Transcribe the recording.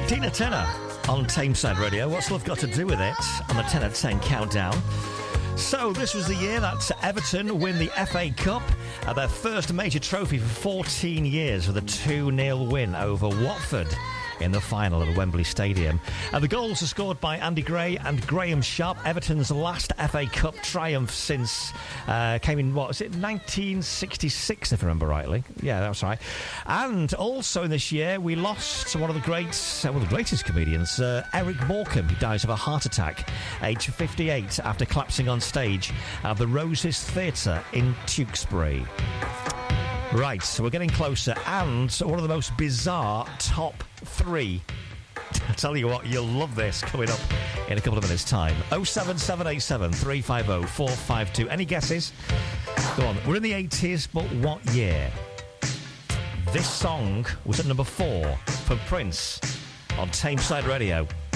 Tina Turner on Tameside Radio. What's love got to do with it? On the 10 out of 10 countdown. So this was the year that Everton win the FA Cup, their first major trophy for 14 years with a 2-0 win over Watford in the final at the Wembley Stadium. The goals are scored by Andy Gray and Graham Sharp. Everton's last FA Cup triumph since came in, 1966, if I remember rightly. Yeah, that's right. And also in this year, we lost one of the greatest comedians, Eric Morecambe. He dies of a heart attack, age 58, after collapsing on stage at the Roses Theatre in Tewkesbury. Right, so we're getting closer, and one of the most bizarre top 3. I tell you what, you'll love this coming up in a couple of minutes' time. 07787 350 452. Any guesses? Go on. We're in the 80s, but what year? This song was at number 4 for Prince on Tameside Radio.